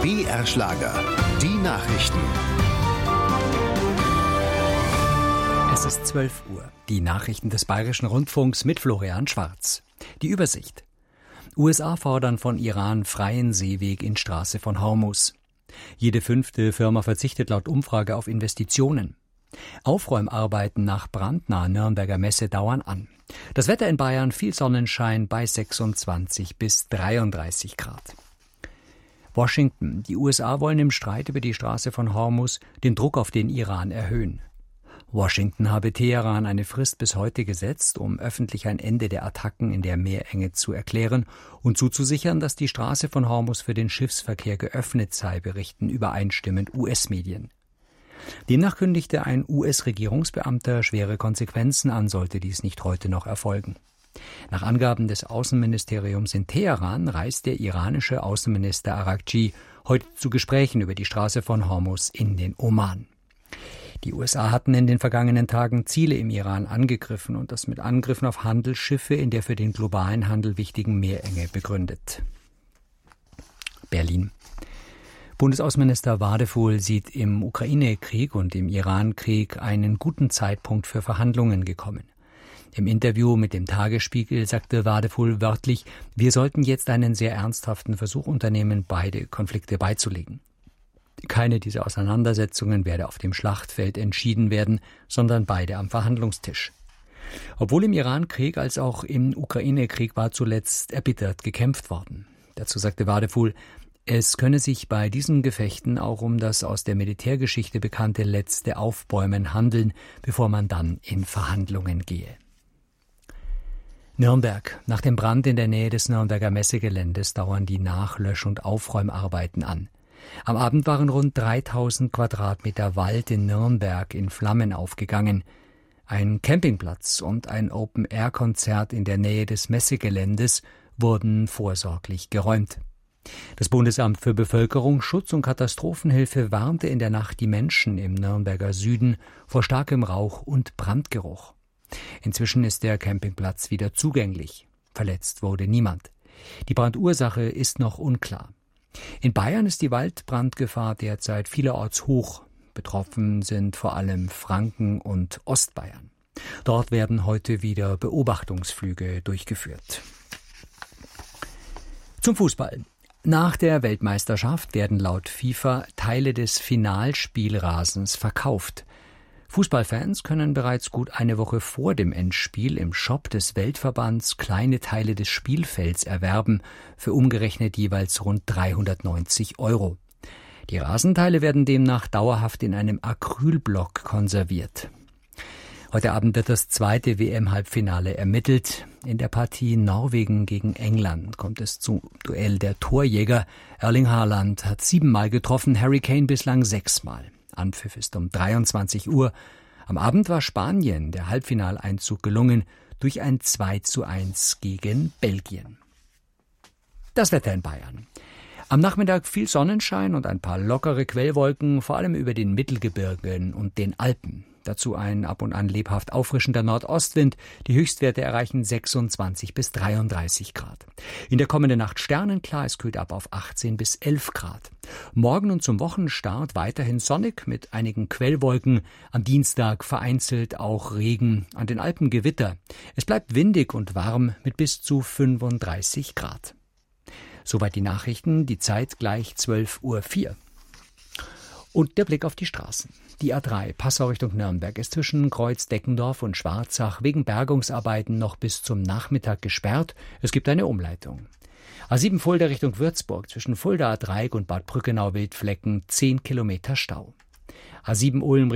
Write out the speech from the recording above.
BR Schlager, die Nachrichten. Es ist 12 Uhr. Die Nachrichten des Bayerischen Rundfunks mit Florian Schwarz. Die Übersicht. USA fordern von Iran freien Seeweg in Straße von Hormuz. Jede 5. Firma verzichtet laut Umfrage auf Investitionen. Aufräumarbeiten nach brandnaher Nürnberger Messe dauern an. Das Wetter in Bayern: viel Sonnenschein bei 26 bis 33 Grad. Washington. Die USA wollen im Streit über die Straße von Hormuz den Druck auf den Iran erhöhen. Washington habe Teheran eine Frist bis heute gesetzt, um öffentlich ein Ende der Attacken in der Meerenge zu erklären und zuzusichern, dass die Straße von Hormuz für den Schiffsverkehr geöffnet sei, berichten übereinstimmend US-Medien. Demnach kündigte ein US-Regierungsbeamter schwere Konsequenzen an, sollte dies nicht heute noch erfolgen. Nach Angaben des Außenministeriums in Teheran reist der iranische Außenminister Araghchi heute zu Gesprächen über die Straße von Hormuz in den Oman. Die USA hatten in den vergangenen Tagen Ziele im Iran angegriffen und das mit Angriffen auf Handelsschiffe in der für den globalen Handel wichtigen Meerenge begründet. Berlin. Bundesaußenminister Wadefuhl sieht im Ukraine-Krieg und im Iran-Krieg einen guten Zeitpunkt für Verhandlungen gekommen. Im Interview mit dem Tagesspiegel sagte Wadefuhl wörtlich, wir sollten jetzt einen sehr ernsthaften Versuch unternehmen, beide Konflikte beizulegen. Keine dieser Auseinandersetzungen werde auf dem Schlachtfeld entschieden werden, sondern beide am Verhandlungstisch. Obwohl im Iran-Krieg als auch im Ukraine-Krieg war zuletzt erbittert gekämpft worden. Dazu sagte Wadefuhl, es könne sich bei diesen Gefechten auch um das aus der Militärgeschichte bekannte letzte Aufbäumen handeln, bevor man dann in Verhandlungen gehe. Nürnberg. Nach dem Brand in der Nähe des Nürnberger Messegeländes dauern die Nachlösch- und Aufräumarbeiten an. Am Abend waren rund 3000 Quadratmeter Wald in Nürnberg in Flammen aufgegangen. Ein Campingplatz und ein Open-Air-Konzert in der Nähe des Messegeländes wurden vorsorglich geräumt. Das Bundesamt für Bevölkerung, Schutz und Katastrophenhilfe warnte in der Nacht die Menschen im Nürnberger Süden vor starkem Rauch und Brandgeruch. Inzwischen ist der Campingplatz wieder zugänglich. Verletzt wurde niemand. Die Brandursache ist noch unklar. In Bayern ist die Waldbrandgefahr derzeit vielerorts hoch. Betroffen sind vor allem Franken und Ostbayern. Dort werden heute wieder Beobachtungsflüge durchgeführt. Zum Fußball. Nach der Weltmeisterschaft werden laut FIFA Teile des Finalspielrasens verkauft. Fußballfans können bereits gut eine Woche vor dem Endspiel im Shop des Weltverbands kleine Teile des Spielfelds erwerben, für umgerechnet jeweils rund 390 €. Die Rasenteile werden demnach dauerhaft in einem Acrylblock konserviert. Heute Abend wird das zweite WM-Halbfinale ermittelt. In der Partie Norwegen gegen England kommt es zum Duell der Torjäger. Erling Haaland hat 7-mal getroffen, Harry Kane bislang 6-mal. Anpfiff ist um 23 Uhr. Am Abend war Spanien der Halbfinaleinzug gelungen durch ein 2:1 gegen Belgien. Das Wetter in Bayern. Am Nachmittag viel Sonnenschein und ein paar lockere Quellwolken, vor allem über den Mittelgebirgen und den Alpen. Dazu ein ab und an lebhaft auffrischender Nordostwind. Die Höchstwerte erreichen 26 bis 33 Grad. In der kommenden Nacht sternenklar, es kühlt ab auf 18 bis 11 Grad. Morgen und zum Wochenstart weiterhin sonnig mit einigen Quellwolken. Am Dienstag vereinzelt auch Regen, an den Alpen Gewitter. Es bleibt windig und warm mit bis zu 35 Grad. Soweit die Nachrichten, die Zeit gleich 12:04 Uhr. Und der Blick auf die Straßen. Die A3 Passau Richtung Nürnberg ist zwischen Kreuz-Deckendorf und Schwarzach wegen Bergungsarbeiten noch bis zum Nachmittag gesperrt. Es gibt eine Umleitung. A7 Fulda Richtung Würzburg zwischen Fuldaer Dreieck und Bad Brückenau Wildflecken 10 Kilometer Stau. A7 Ulm